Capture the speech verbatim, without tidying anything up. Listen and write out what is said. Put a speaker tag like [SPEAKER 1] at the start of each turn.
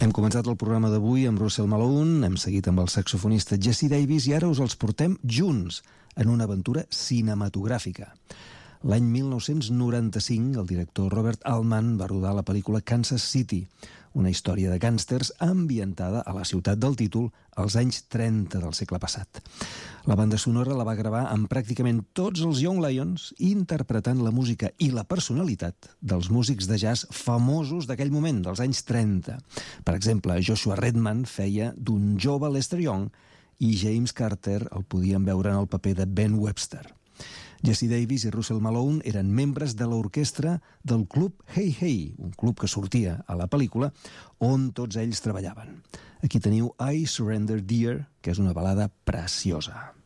[SPEAKER 1] Hem començat el programa d'avui amb Russell Malone, hem seguit amb el saxofonista Jesse Davis i ara us els portem junts en una aventura cinematogràfica. L'any mil nou-cents noranta-cinc, el director Robert Altman va rodar la pel·lícula Kansas City, una història de gàngsters ambientada a la ciutat del títol als anys trenta del segle passat. La banda sonora la va gravar amb pràcticament tots els Young Lions, interpretant la música i la personalitat dels músics de jazz famosos d'aquell moment, dels anys trenta. Per exemple, Joshua Redman feia d'un jove Lester Young i James Carter el podien veure en el paper de Ben Webster. Jesse Davis i Russell Malone eren membres de l'orquestra del club Hey Hey, un club que sortia a la pel·lícula, on tots ells treballaven. Aquí teniu I Surrender Dear, que és una balada preciosa.